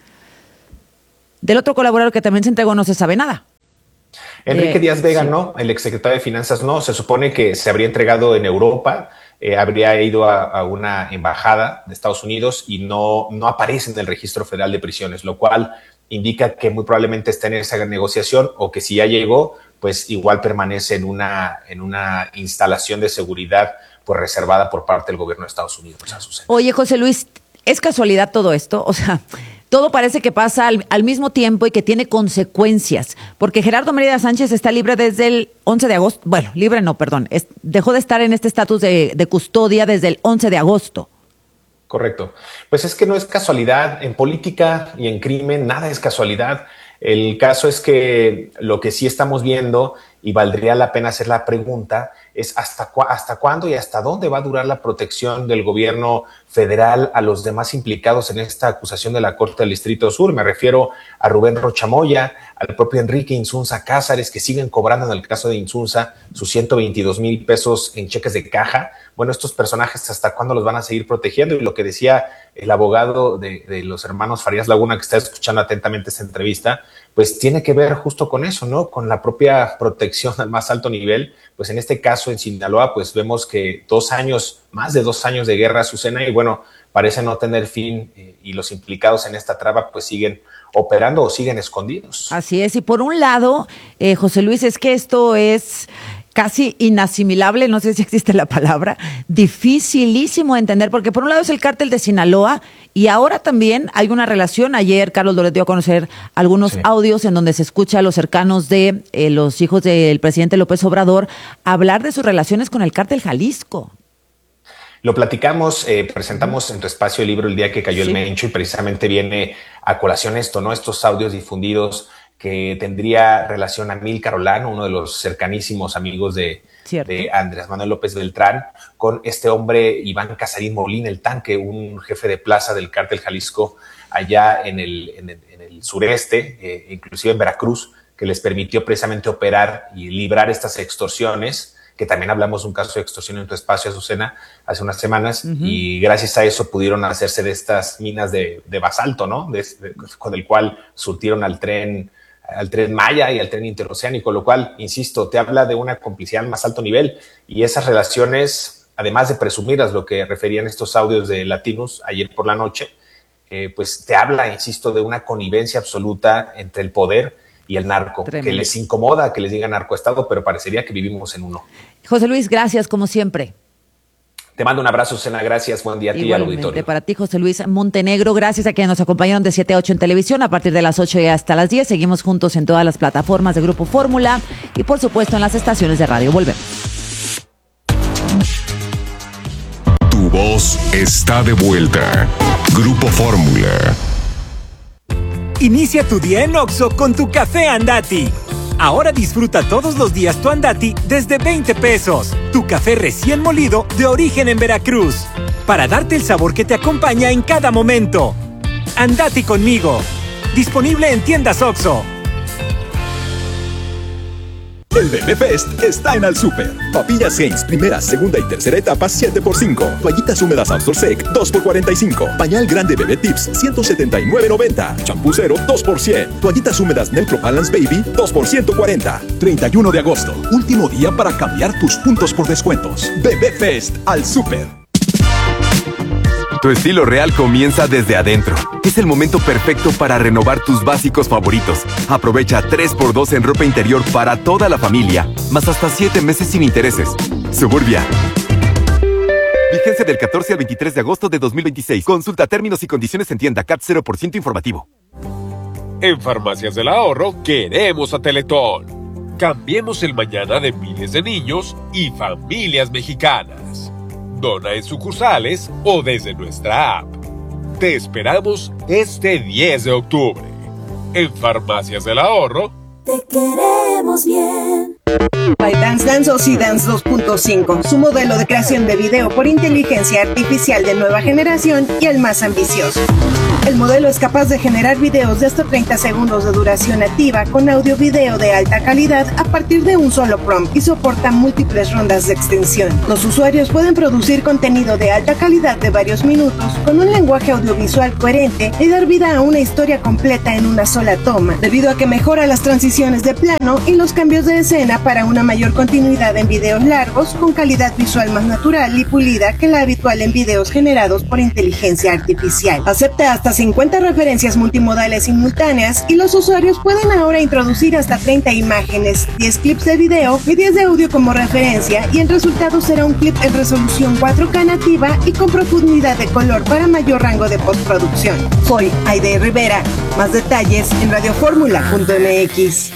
entregó no se sabe nada. Enrique Díaz Vega, sí. No, el exsecretario de Finanzas, no. Se supone que se habría entregado en Europa, habría ido a una embajada de Estados Unidos y no aparece en el Registro Federal de Prisiones, lo cual indica que muy probablemente está en esa negociación, o que si ya llegó, pues igual permanece en una instalación de seguridad pues reservada por parte del gobierno de Estados Unidos. Oye, José Luis, ¿es casualidad todo esto? O sea, todo parece que pasa al mismo tiempo y que tiene consecuencias, porque Gerardo Mérida Sánchez está libre desde el 11 de agosto. Bueno, libre no, perdón. Dejó de estar en este estatus de custodia desde el 11 de agosto. Correcto. Pues es que no es casualidad. En política y en crimen nada es casualidad. El caso es que lo que sí estamos viendo, y valdría la pena hacer la pregunta, es hasta cuándo y hasta dónde va a durar la protección del gobierno federal a los demás implicados en esta acusación de la Corte del Distrito Sur. Me refiero a Rubén Rocha Moya, al propio Enrique Insunza Cázares, que siguen cobrando en el caso de Insunza sus 122,000 pesos en cheques de caja. Bueno, estos personajes, ¿hasta cuándo los van a seguir protegiendo? Y lo que decía el abogado de los hermanos Farías Laguna, que está escuchando atentamente esta entrevista, pues tiene que ver justo con eso, ¿no? Con la propia protección al más alto nivel. Pues en este caso en Sinaloa, pues vemos que más de 2 años de guerra, Azucena, y bueno, parece no tener fin, y los implicados en esta trama pues siguen operando o siguen escondidos. Así es, y por un lado, José Luis, es que esto es casi inasimilable, no sé si existe la palabra, dificilísimo de entender, porque por un lado es el cártel de Sinaloa y ahora también hay una relación. Ayer Carlos Loret dio a conocer algunos audios en donde se escucha a los cercanos de los hijos del presidente López Obrador hablar de sus relaciones con el cártel Jalisco. Lo platicamos, presentamos en tu espacio el libro El día que cayó el Mencho, y precisamente viene a colación esto, ¿no? Estos audios difundidos que tendría relación a Amílcar Olano, uno de los cercanísimos amigos de Andrés Manuel López Beltrán, con este hombre Iván Casarín Molina, el Tanque, un jefe de plaza del cártel Jalisco allá en el sureste, inclusive en Veracruz, que les permitió precisamente operar y librar estas extorsiones, que también hablamos de un caso de extorsión en tu espacio, Azucena, hace unas semanas, y gracias a eso pudieron hacerse de estas minas de basalto, ¿no? Con el cual surtieron al tren Maya y al tren interoceánico, lo cual, insisto, te habla de una complicidad al más alto nivel, y esas relaciones, además de presumirlas, lo que referían estos audios de Latinos ayer por la noche, pues te habla, insisto, de una connivencia absoluta entre el poder y el narco. Tremendo. Que les incomoda que les digan narcoestado, pero parecería que vivimos en uno. José Luis, gracias como siempre. Te mando un abrazo, Sena, gracias, buen día a ti y al auditorio. Para ti, José Luis Montenegro, gracias a quienes nos acompañaron de 7 a 8 en televisión, a partir de las 8 y hasta las 10. Seguimos juntos en todas las plataformas de Grupo Fórmula y por supuesto en las estaciones de radio. Volvemos. Tu voz está de vuelta. Grupo Fórmula. Inicia tu día en Oxxo con tu café Andati. Ahora disfruta todos los días tu Andati desde 20 pesos. Tu café recién molido de origen en Veracruz. Para darte el sabor que te acompaña en cada momento. Andati conmigo. Disponible en tiendas Oxxo. El Bebé Fest está en Al Super. Papillas Heinz, primera, segunda y tercera etapa, 7x5. Toallitas húmedas Absorsec, 2x45. Pañal grande Bebé Tips, 179.90. Champú Cero, 2x100. Toallitas húmedas Neutro Balance Baby, 2x140. 31 de agosto, último día para cambiar tus puntos por descuentos. Bebé Fest Al Super. Tu estilo real comienza desde adentro. Es el momento perfecto para renovar tus básicos favoritos. Aprovecha 3x2 en ropa interior para toda la familia, más hasta 7 meses sin intereses. Suburbia. Vigencia del 14 al 23 de agosto de 2026. Consulta términos y condiciones en tienda. CAT 0% informativo. En Farmacias del Ahorro queremos a Teletón. Cambiemos el mañana de miles de niños y familias mexicanas. Dona en sucursales o desde nuestra app. Te esperamos este 10 de octubre. En Farmacias del Ahorro. Te queremos bien. ByteDance lanzó C-Dance 2.5, su modelo de creación de video por inteligencia artificial de nueva generación y el más ambicioso. El modelo es capaz de generar videos de hasta 30 segundos de duración nativa con audio-video de alta calidad a partir de un solo prompt y soporta múltiples rondas de extensión. Los usuarios pueden producir contenido de alta calidad de varios minutos con un lenguaje audiovisual coherente y dar vida a una historia completa en una sola toma, debido a que mejora las transiciones de plano y los cambios de escena para una mayor continuidad en videos largos con calidad visual más natural y pulida que la habitual en videos generados por inteligencia artificial. Acepta hasta 50 referencias multimodales simultáneas y los usuarios pueden ahora introducir hasta 30 imágenes, 10 clips de video y 10 de audio como referencia, y el resultado será un clip en resolución 4K nativa y con profundidad de color para mayor rango de postproducción. Soy Aide Rivera. Más detalles en radioformula.mx.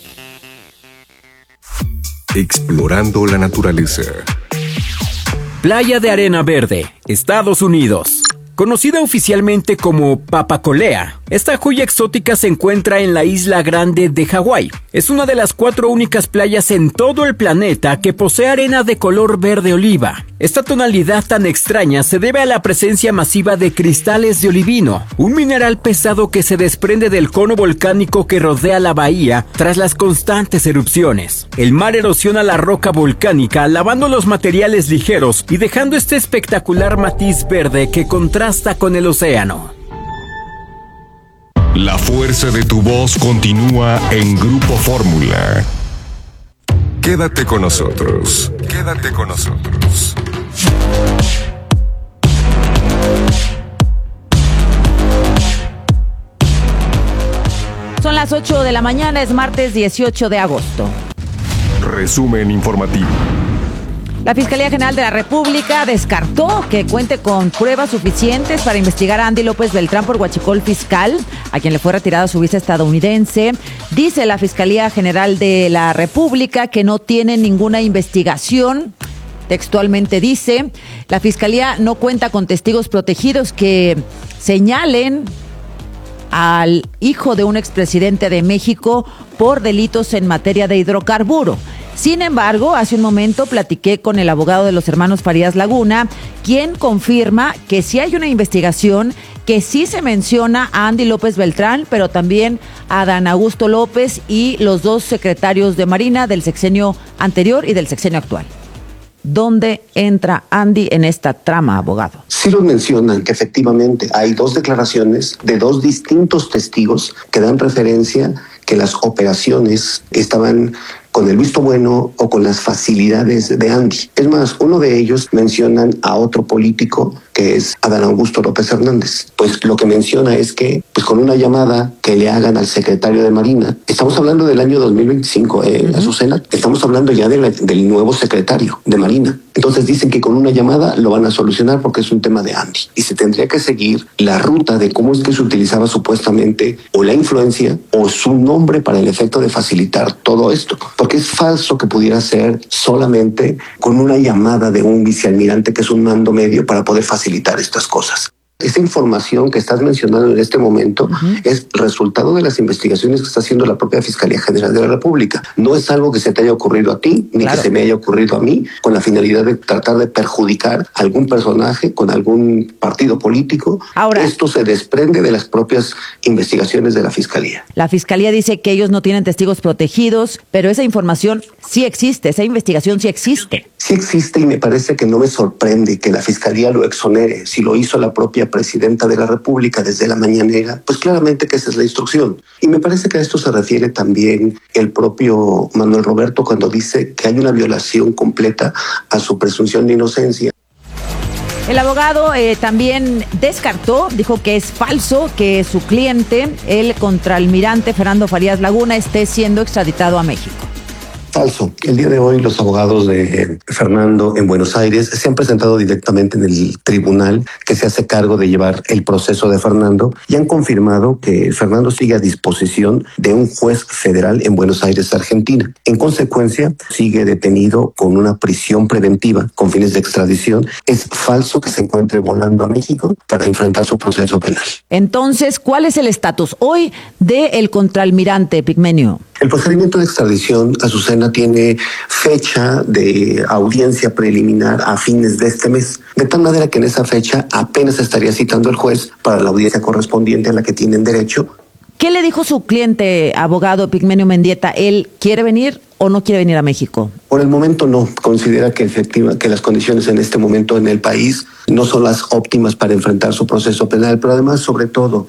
Explorando la naturaleza. Playa de Arena Verde, Estados Unidos. Conocida oficialmente como Papacolea, esta joya exótica se encuentra en la isla Grande de Hawái. Es una de las 4 únicas playas en todo el planeta que posee arena de color verde oliva. Esta tonalidad tan extraña se debe a la presencia masiva de cristales de olivino, un mineral pesado que se desprende del cono volcánico que rodea la bahía tras las constantes erupciones. El mar erosiona la roca volcánica, lavando los materiales ligeros y dejando este espectacular matiz verde que contrasta con el océano. La fuerza de tu voz continúa en Grupo Fórmula. Quédate con nosotros. Quédate con nosotros. Son las 8 de la mañana, es martes 18 de agosto. Resumen informativo. La Fiscalía General de la República descartó que cuente con pruebas suficientes para investigar a Andy López Beltrán por huachicol fiscal, a quien le fue retirada su visa estadounidense. Dice la Fiscalía General de la República que no tiene ninguna investigación. Textualmente dice, la Fiscalía no cuenta con testigos protegidos que señalen al hijo de un expresidente de México por delitos en materia de hidrocarburo. Sin embargo, hace un momento platiqué con el abogado de los hermanos Farías Laguna, quien confirma que sí hay una investigación, que sí se menciona a Andy López Beltrán, pero también a Dan Augusto López y los 2 secretarios de Marina del sexenio anterior y del sexenio actual. ¿Dónde entra Andy en esta trama, abogado? Sí los mencionan que efectivamente hay 2 declaraciones de 2 distintos testigos que dan referencia que las operaciones estaban con el visto bueno o con las facilidades de Andy. Es más, uno de ellos mencionan a otro político que es Adán Augusto López Hernández. Pues lo que menciona es que pues con una llamada que le hagan al secretario de Marina, estamos hablando del año 2025, Azucena, estamos hablando ya del nuevo secretario de Marina. Entonces dicen que con una llamada lo van a solucionar porque es un tema de Andy. Y se tendría que seguir la ruta de cómo es que se utilizaba supuestamente o la influencia o su nombre para el efecto de facilitar todo esto. Porque es falso que pudiera ser solamente con una llamada de un vicealmirante que es un mando medio para poder facilitar estas cosas. Esta información que estás mencionando en este momento es resultado de las investigaciones que está haciendo la propia Fiscalía General de la República. No es algo que se te haya ocurrido a ti, ni que se me haya ocurrido a mí, con la finalidad de tratar de perjudicar a algún personaje con algún partido político. Ahora, esto se desprende de las propias investigaciones de la Fiscalía. La Fiscalía dice que ellos no tienen testigos protegidos, pero esa información sí existe, esa investigación sí existe. Sí existe y me parece que no me sorprende que la Fiscalía lo exonere. Si lo hizo la propia presidenta de la República desde la mañanera, pues claramente que esa es la instrucción. Y me parece que a esto se refiere también el propio Manuel Roberto cuando dice que hay una violación completa a su presunción de inocencia. El abogado también descartó, dijo que es falso que su cliente, el contraalmirante Fernando Farías Laguna, esté siendo extraditado a México. Falso. El día de hoy los abogados de Fernando en Buenos Aires se han presentado directamente en el tribunal que se hace cargo de llevar el proceso de Fernando y han confirmado que Fernando sigue a disposición de un juez federal en Buenos Aires, Argentina. En consecuencia, sigue detenido con una prisión preventiva con fines de extradición. Es falso que se encuentre volando a México para enfrentar su proceso penal. Entonces, ¿cuál es el estatus hoy del contraalmirante Pigmenio? El procedimiento de extradición, Azucena, tiene fecha de audiencia preliminar a fines de este mes, de tal manera que en esa fecha apenas estaría citando el juez para la audiencia correspondiente a la que tienen derecho. ¿Qué le dijo su cliente, abogado Epigmenio Mendieta? ¿Él quiere venir o no quiere venir a México? Por el momento no. Considera que que las condiciones en este momento en el país no son las óptimas para enfrentar su proceso penal, pero además, sobre todo,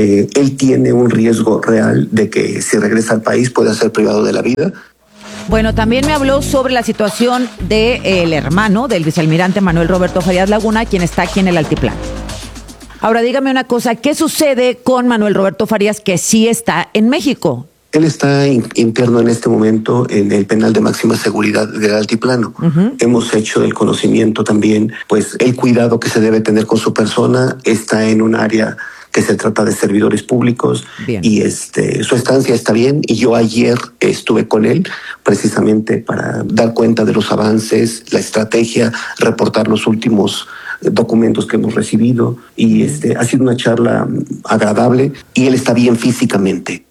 él tiene un riesgo real de que si regresa al país pueda ser privado de la vida. Bueno, también me habló sobre la situación del hermano del vicealmirante Manuel Roberto Farías Laguna, quien está aquí en el altiplano. Ahora dígame una cosa, ¿qué sucede con Manuel Roberto Farías, que sí está en México? Él está interno en este momento en el penal de máxima seguridad del Altiplano. Hemos hecho del conocimiento también, pues, el cuidado que se debe tener con su persona. Está en un área que se trata de servidores públicos. Bien. Y su estancia está bien. Y yo ayer estuve con él precisamente para dar cuenta de los avances, la estrategia, reportar los últimos documentos que hemos recibido. Y ha sido una charla agradable y él está bien físicamente.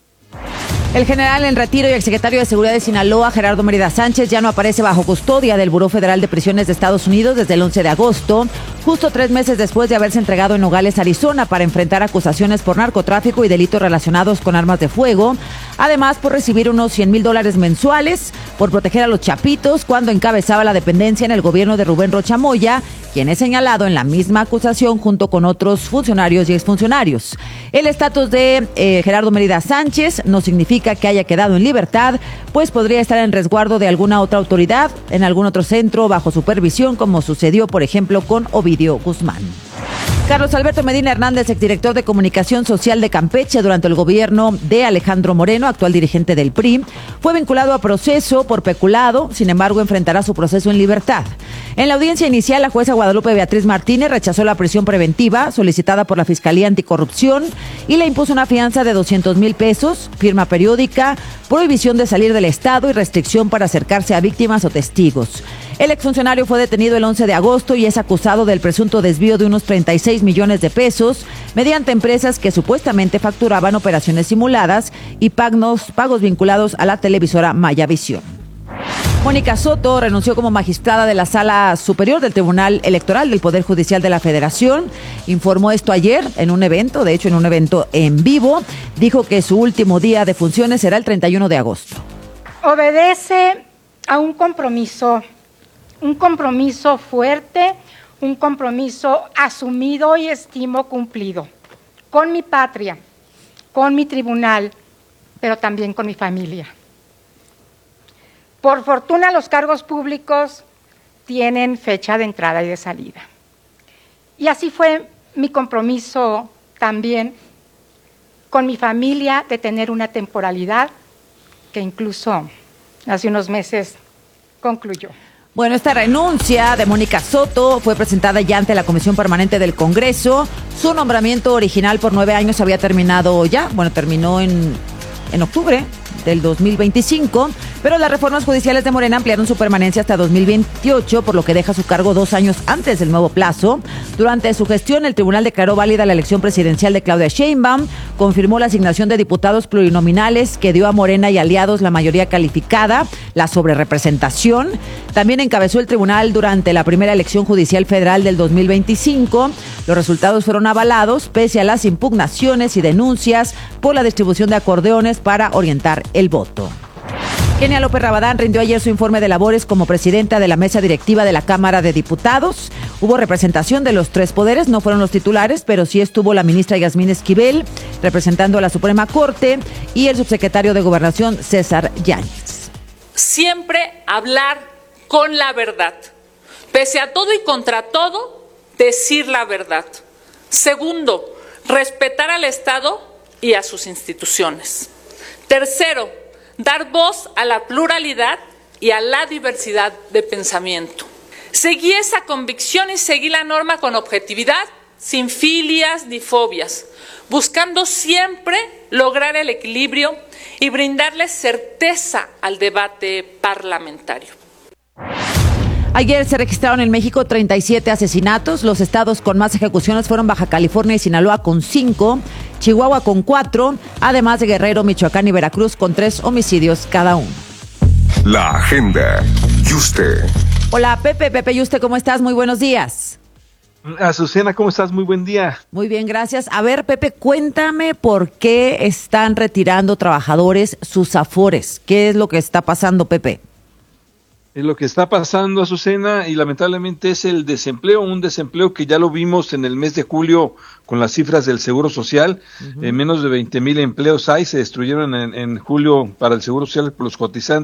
El general en retiro y exsecretario de Seguridad de Sinaloa, Gerardo Mérida Sánchez, ya no aparece bajo custodia del Buró Federal de Prisiones de Estados Unidos desde el 11 de agosto, justo 3 meses después de haberse entregado en Nogales, Arizona, para enfrentar acusaciones por narcotráfico y delitos relacionados con armas de fuego. Además, por recibir unos $100,000 mensuales por proteger a los chapitos cuando encabezaba la dependencia en el gobierno de Rubén Rocha Moya, quien es señalado en la misma acusación junto con otros funcionarios y exfuncionarios. El estatus de Gerardo Mérida Sánchez no significa que haya quedado en libertad, pues podría estar en resguardo de alguna otra autoridad, en algún otro centro bajo supervisión, como sucedió, por ejemplo, con Ovidio Guzmán. Carlos Alberto Medina Hernández, exdirector de Comunicación Social de Campeche durante el gobierno de Alejandro Moreno, actual dirigente del PRI, fue vinculado a proceso por peculado, sin embargo enfrentará su proceso en libertad. En la audiencia inicial, la jueza Guadalupe Beatriz Martínez rechazó la prisión preventiva solicitada por la Fiscalía Anticorrupción y le impuso una fianza de $200,000, firma periódica, prohibición de salir del estado y restricción para acercarse a víctimas o testigos. El exfuncionario fue detenido el 11 de agosto y es acusado del presunto desvío de unos 36 millones de pesos mediante empresas que supuestamente facturaban operaciones simuladas y pagos vinculados a la televisora Mayavisión. Mónica Soto renunció como magistrada de la Sala Superior del Tribunal Electoral del Poder Judicial de la Federación. Informó esto ayer en un evento, de hecho en un evento en vivo. Dijo que su último día de funciones será el 31 de agosto. Obedece a un compromiso fuerte, un compromiso asumido y estimo cumplido con mi patria, con mi tribunal, pero también con mi familia. Por fortuna, los cargos públicos tienen fecha de entrada y de salida. Y así fue mi compromiso también con mi familia de tener una temporalidad que incluso hace unos meses concluyó. Bueno, esta renuncia de Mónica Soto fue presentada ya ante la Comisión Permanente del Congreso. Su nombramiento original por 9 años había terminado ya, terminó en octubre del 2025, pero las reformas judiciales de Morena ampliaron su permanencia hasta 2028, por lo que deja su cargo 2 años antes del nuevo plazo. Durante su gestión, el tribunal declaró válida la elección presidencial de Claudia Sheinbaum, confirmó la asignación de diputados plurinominales que dio a Morena y aliados la mayoría calificada, la sobrerepresentación. También encabezó el tribunal durante la primera elección judicial federal del 2025. Los resultados fueron avalados pese a las impugnaciones y denuncias por la distribución de acordeones para orientar el voto. Kenia López Rabadán rindió ayer su informe de labores como presidenta de la mesa directiva de la Cámara de Diputados. Hubo representación de los 3 poderes, no fueron los titulares, pero sí estuvo la ministra Yasmín Esquivel representando a la Suprema Corte y el subsecretario de Gobernación César Yáñez. Siempre hablar con la verdad, pese a todo y contra todo, decir la verdad. Segundo, respetar al Estado y a sus instituciones. Tercero, dar voz a la pluralidad y a la diversidad de pensamiento. Seguí esa convicción y seguí la norma con objetividad, sin filias ni fobias, buscando siempre lograr el equilibrio y brindarle certeza al debate parlamentario. Ayer se registraron en México 37 asesinatos. Los estados con más ejecuciones fueron Baja California y Sinaloa con 5. Chihuahua con 4, además de Guerrero, Michoacán y Veracruz con 3 homicidios cada uno. La agenda. Yuste. Hola, Pepe Yuste, ¿cómo estás? Muy buenos días. Azucena, ¿cómo estás? Muy buen día. Muy bien, gracias. A ver, Pepe, cuéntame por qué están retirando trabajadores sus afores. ¿Qué es lo que está pasando, Pepe? Lo que está pasando, Azucena, y lamentablemente es el desempleo, un desempleo que ya lo vimos en el mes de julio con las cifras del Seguro Social. Menos de 20,000 empleos hay, se destruyeron en julio para el Seguro Social por los cotizantes.